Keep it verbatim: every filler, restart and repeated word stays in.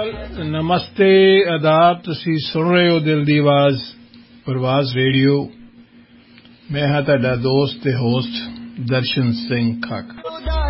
ਅਕਾਲ, ਨਮਸਤੇ, ਆਦਾਬ। ਤੁਸੀਂ ਸੁਣ ਰਹੇ ਹੋ ਦਿਲ ਦੀ ਆਵਾਜ਼ ਪ੍ਰਵਾਜ਼ ਰੇਡੀਓ। ਮੈਂ ਹਾਂ ਤੁਹਾਡਾ ਦੋਸਤ ਤੇ ਹੋਸਟ ਦਰਸ਼ਨ ਸਿੰਘ ਕਾਕਾ।